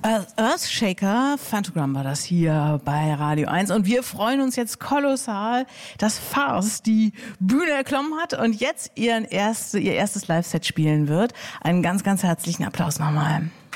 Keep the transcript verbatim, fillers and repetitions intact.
Earthshaker, Phantogram war das hier bei Radio eins und wir freuen uns jetzt kolossal, dass Farce die Bühne erklommen hat und jetzt ihren erste, ihr erstes Live-Set spielen wird. Einen ganz, ganz herzlichen Applaus nochmal.